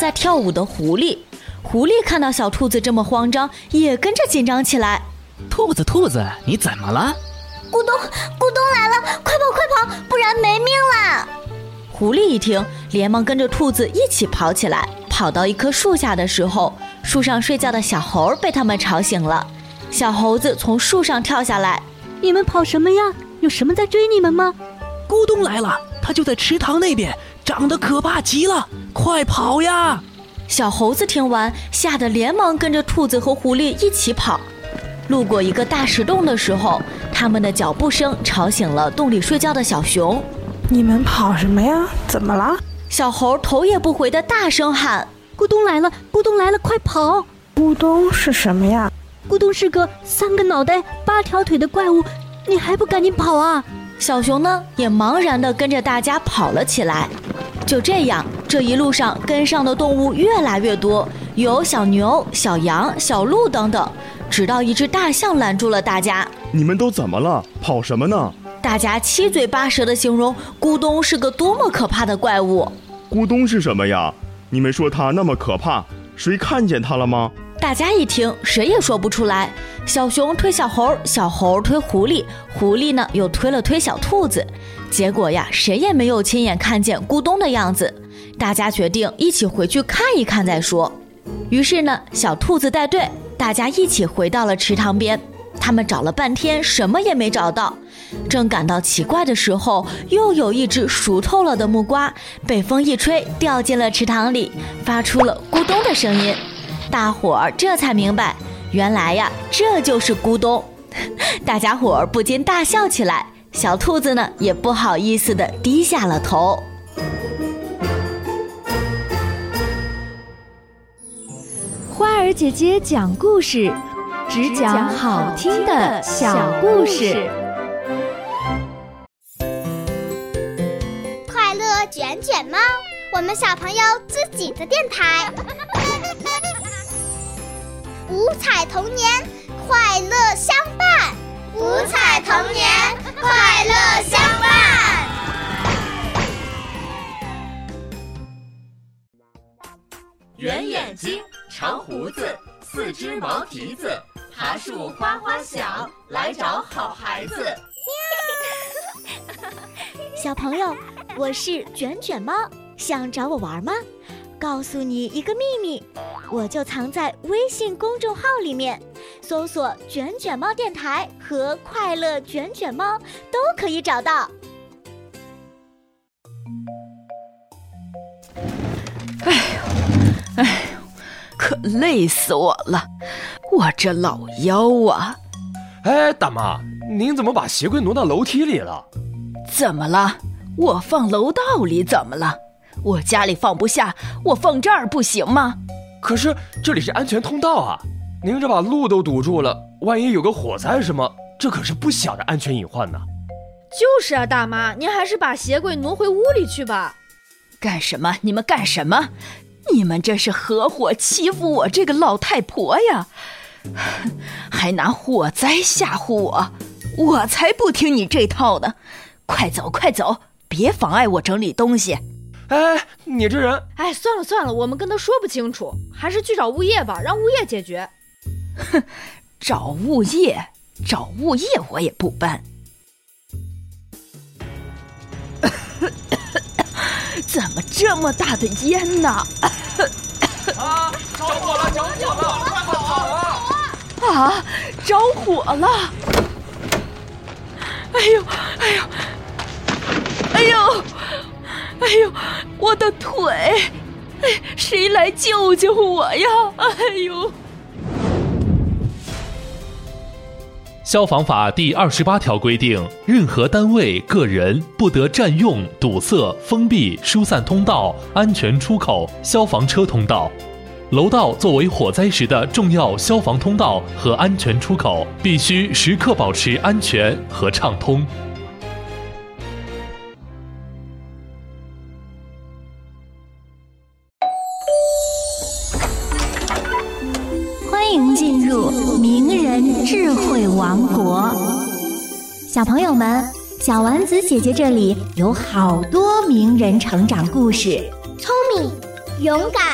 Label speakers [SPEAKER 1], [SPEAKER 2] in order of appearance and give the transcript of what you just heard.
[SPEAKER 1] 在跳舞的狐狸。狐狸看到小兔子这么慌张，也跟着紧张起来。
[SPEAKER 2] 兔子，你怎么了？
[SPEAKER 3] 咕咚来了，快跑，不然没命了！
[SPEAKER 1] 狐狸一听，连忙跟着兔子一起跑起来。跑到一棵树下的时候，树上睡觉的小猴被他们吵醒了。小猴子从树上跳下来。
[SPEAKER 4] 你们跑什么呀？有什么在追你们吗？
[SPEAKER 2] 咕咚来了，它就在池塘那边，长得可怕极了，快跑呀！
[SPEAKER 1] 小猴子听完，吓得连忙跟着兔子和狐狸一起跑。路过一个大石洞的时候，他们的脚步声吵醒了洞里睡觉的小熊。
[SPEAKER 5] 你们跑什么呀？怎么了？
[SPEAKER 1] 小猴头也不回地大声喊：
[SPEAKER 4] 咕咚来了，快跑！
[SPEAKER 5] 咕咚是什么呀？
[SPEAKER 4] 咕咚是个3个脑袋8条腿的怪物，你还不赶紧跑啊！
[SPEAKER 1] 小熊呢，也茫然地跟着大家跑了起来。就这样，这一路上跟上的动物越来越多，有小牛、小羊、小鹿等等，直到一只大象拦住了大家。
[SPEAKER 6] 你们都怎么了？跑什么呢？
[SPEAKER 1] 大家七嘴八舌地形容咕咚是个多么可怕的怪物。
[SPEAKER 6] 咕咚是什么呀？你们说它那么可怕，谁看见它了吗？
[SPEAKER 1] 大家一听，谁也说不出来。小熊推小猴，小猴推狐狸，狐狸呢又推了推小兔子。结果呀，谁也没有亲眼看见咕咚的样子。大家决定一起回去看一看再说。于是呢，小兔子带队，大家一起回到了池塘边。他们找了半天，什么也没找到。正感到奇怪的时候，又有一只熟透了的木瓜被风一吹，掉进了池塘里，发出了咕咚的声音。大伙儿这才明白，原来呀，这就是咕咚。大家伙儿不禁大笑起来。小兔子呢，也不好意思地低下了头。
[SPEAKER 7] 花儿姐姐讲故事，只讲好听的小故事。
[SPEAKER 3] 快乐卷卷猫，我们小朋友自己的电台。五彩童年，快乐相伴。五彩童年，快乐相伴。
[SPEAKER 8] 圆眼睛，长胡子，4只毛蹄子，爬树花花响，来找好孩子。
[SPEAKER 3] 小朋友，我是卷卷猫，想找我玩吗？告诉你一个秘密，我就藏在微信公众号里面，搜索卷卷猫电台和快乐卷卷猫都可以找到。
[SPEAKER 9] 哎呦，可累死我了，我这老腰啊！
[SPEAKER 10] 哎，大妈，您怎么把鞋柜挪到楼梯里了？
[SPEAKER 9] 怎么了？我放楼道里怎么了？我家里放不下，我放这儿不行吗？
[SPEAKER 10] 可是这里是安全通道啊，您这把路都堵住了，万一有个火灾什么，这可是不小的安全隐患呢。
[SPEAKER 7] 就是啊，大妈，您还是把鞋柜挪回屋里去吧。
[SPEAKER 9] 干什么？你们干什么？你们这是合伙欺负我这个老太婆呀，还拿火灾吓唬我，我才不听你这套呢！快走快走，别妨碍我整理东西。
[SPEAKER 10] 哎，你这人……
[SPEAKER 7] 哎，算了，我们跟他说不清楚，还是去找物业吧，让物业解决。
[SPEAKER 9] 哼，找物业我也不搬。怎么这么大的烟呢？
[SPEAKER 8] 啊！着火了！快跑啊！
[SPEAKER 9] 啊！着火了！哎呦！我的腿！哎，谁来救救我呀！哎呦！
[SPEAKER 11] 消防法第28条规定，任何单位、个人不得占用、堵塞、封闭、疏散通道、安全出口、消防车通道。楼道作为火灾时的重要消防通道和安全出口，必须时刻保持安全和畅通。
[SPEAKER 12] 欢迎进入名人智慧王国。小朋友们，小丸子姐姐这里有好多名人成长故事。
[SPEAKER 3] 聪明、勇敢、